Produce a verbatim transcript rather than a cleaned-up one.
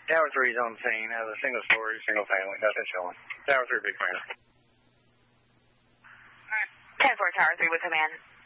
Tower three's on the scene. Has a single story, single family. Nothing showing. Tower three, big fan. ten four, Tower three with command.